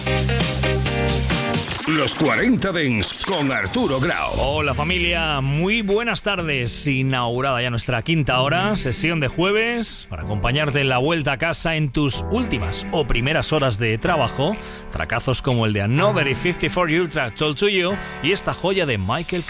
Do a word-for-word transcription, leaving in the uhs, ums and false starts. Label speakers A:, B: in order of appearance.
A: Los cuarenta Dents con Arturo Grau.
B: Hola familia, muy buenas tardes. Inaugurada ya nuestra quinta hora, sesión de jueves, para acompañarte en la vuelta a casa en tus últimas o primeras horas de trabajo. Tracazos como el de Another cincuenta y cuatro Ultra Told to You y esta joya de Michael